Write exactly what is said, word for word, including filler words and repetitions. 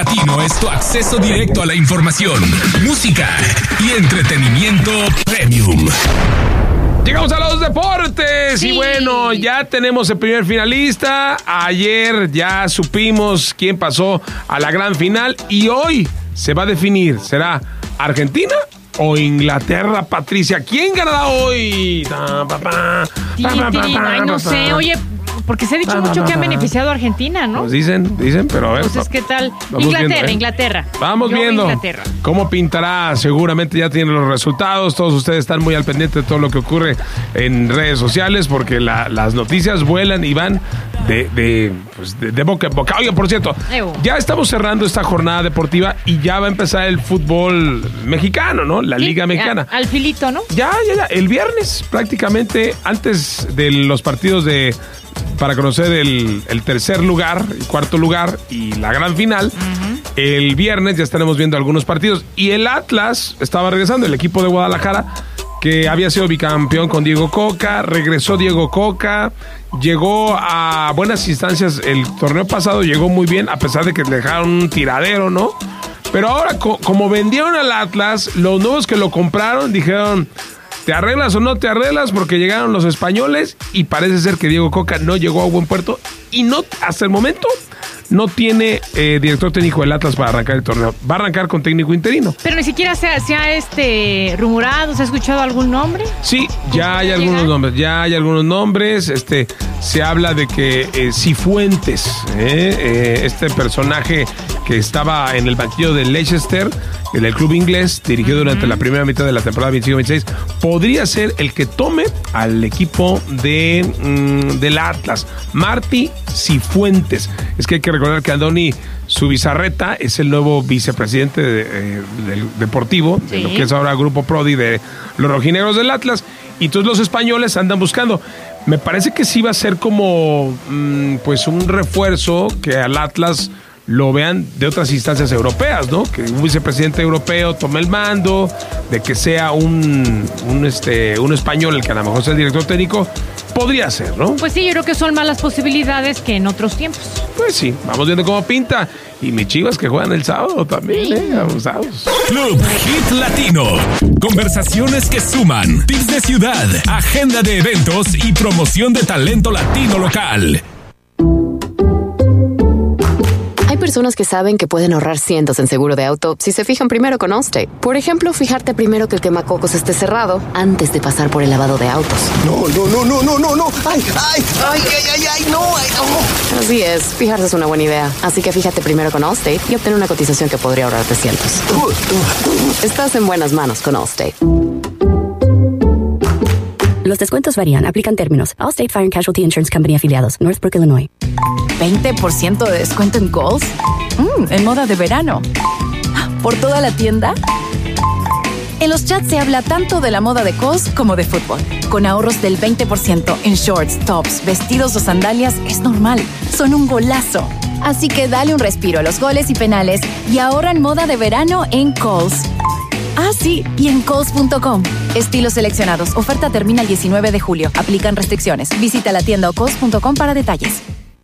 Latino es tu acceso directo a la información, música y entretenimiento premium. Llegamos a los deportes sí. Y bueno, ya tenemos el primer finalista. Ayer ya supimos quién pasó a la gran final y hoy se va a definir, ¿será Argentina o Inglaterra, Patricia? ¿Quién ganará hoy? Sí, Ay, no sé, oye, porque se ha dicho mucho que han beneficiado a Argentina, ¿no? Pues dicen, dicen, pero a ver. Entonces, ¿qué tal? Inglaterra, viendo, ¿eh? Inglaterra. Vamos Yo viendo Inglaterra. Cómo pintará. Seguramente ya tienen los resultados. Todos ustedes están muy al pendiente de todo lo que ocurre en redes sociales porque la, las noticias vuelan y van de, de, pues de, de boca en boca. Oiga, por cierto, Ew. ya estamos cerrando esta jornada deportiva y ya va a empezar el fútbol mexicano, ¿no? La sí, Liga Mexicana. Al filito, ¿no? Ya, ya, ya. El viernes, prácticamente, antes de los partidos de... para conocer el, el tercer lugar, el cuarto lugar y la gran final. Uh-huh. El viernes ya estaremos viendo algunos partidos. Y el Atlas estaba regresando, el equipo de Guadalajara, que había sido bicampeón con Diego Coca. Regresó Diego Coca, llegó a buenas instancias. El torneo pasado llegó muy bien, a pesar de que le dejaron un tiradero, ¿no? Pero ahora, co- como vendieron al Atlas, los nuevos que lo compraron dijeron... ¿te arreglas o no te arreglas? Porque llegaron los españoles y parece ser que Diego Coca no llegó a buen puerto y no, hasta el momento no tiene eh, director técnico del Atlas para arrancar el torneo. Va a arrancar con técnico interino. Pero ni siquiera se ha, se ha este, rumorado, ¿se ha escuchado algún nombre? Sí, ya hay algunos llegar? nombres, ya hay algunos nombres. Este, se habla de que eh, Cifuentes, eh, eh, este personaje que estaba en el banquillo del Leicester, del club inglés, dirigido uh-huh. durante la primera mitad de la temporada veinticinco veintiséis, podría ser el que tome al equipo de mm, del Atlas. Martí Cifuentes. Es que hay que recordar que Andoni Zubizarreta es el nuevo vicepresidente de, eh, del deportivo, sí. de lo que es ahora Grupo Prodi de los rojinegros del Atlas, y todos los españoles andan buscando. Me parece que sí va a ser como mm, pues un refuerzo que al Atlas lo vean de otras instancias europeas, ¿no? Que un vicepresidente europeo tome el mando, de que sea un, un, este, un español el que a lo mejor sea el director técnico, podría ser, ¿no? Pues sí, yo creo que son más las posibilidades que en otros tiempos. Pues sí, vamos viendo cómo pinta. Y mis Chivas que juegan el sábado también, sí. ¿eh? Abusados. Club Hit Latino. Conversaciones que suman. Tips de ciudad, agenda de eventos y promoción de talento latino local. Hay personas que saben que pueden ahorrar cientos en seguro de auto si se fijan primero con Allstate. Por ejemplo, fijarte primero que el quemacocos esté cerrado antes de pasar por el lavado de autos. No, no, no, no, no, no, no. Ay, ay, ay, ay, ay, ay, no, ay, no. Así es, fijarse es una buena idea. Así que fíjate primero con Allstate y obtén una cotización que podría ahorrarte cientos. Estás en buenas manos con Allstate. Los descuentos varían. Aplican términos. Allstate Fire and Casualty Insurance Company afiliados. Northbrook, Illinois. ¿veinte por ciento de descuento en Kohl's? Mm, en moda de verano. ¿Por toda la tienda? En los chats se habla tanto de la moda de Kohl's como de fútbol. Con ahorros del veinte por ciento en shorts, tops, vestidos o sandalias es normal. Son un golazo. Así que dale un respiro a los goles y penales y ahorra en moda de verano en Kohl's. Ah, sí, y en Kohl's punto com. Estilos seleccionados. Oferta termina el diecinueve de julio. Aplican restricciones. Visita la tienda o Kohl's punto com para detalles.